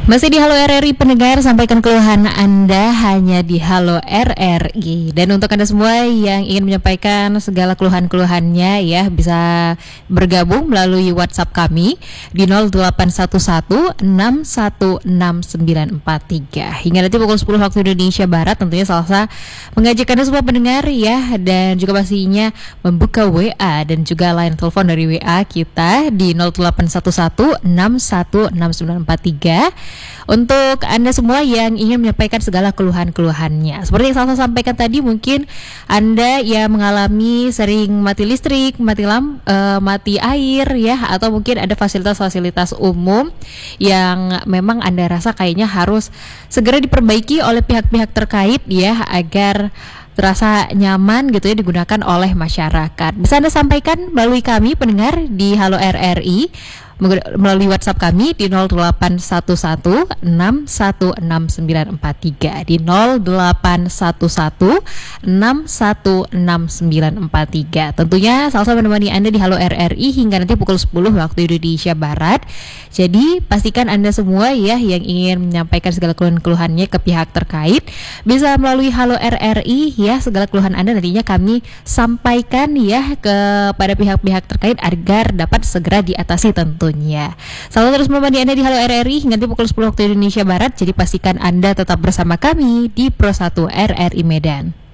Masih di Halo RRI pendengar, sampaikan keluhan Anda hanya di Halo RRI. Dan untuk Anda semua yang ingin menyampaikan segala keluhan-keluhannya ya, bisa bergabung melalui WhatsApp kami di 0811616943. Hingga nanti pukul 10 waktu Indonesia Barat, tentunya Salsa mengajak Anda semua pendengar ya, dan juga pastinya membuka WA dan juga line telepon dari WA kita di 0811616943. Untuk Anda semua yang ingin menyampaikan segala keluhan-keluhannya. Seperti yang saya sampaikan tadi, mungkin Anda yang mengalami sering mati listrik, mati air ya, atau mungkin ada fasilitas-fasilitas umum yang memang Anda rasa kayaknya harus segera diperbaiki oleh pihak-pihak terkait ya, agar terasa nyaman gitu ya digunakan oleh masyarakat. Bisa Anda sampaikan melalui kami pendengar di Halo RRI melalui WhatsApp kami di 0811616943 di 0811616943. Tentunya Salsa menemani Anda di Halo RRI hingga nanti pukul 10 waktu Indonesia Barat. Jadi pastikan Anda semua ya yang ingin menyampaikan segala keluhan-keluhannya ke pihak terkait bisa melalui Halo RRI ya, segala keluhan Anda nantinya kami sampaikan ya kepada pihak-pihak terkait agar dapat segera diatasi tentunya. Selalu terus menemani Anda di Halo RRI hingga nanti pukul 10 waktu Indonesia Barat. Jadi pastikan Anda tetap bersama kami di Pro 1 RRI Medan.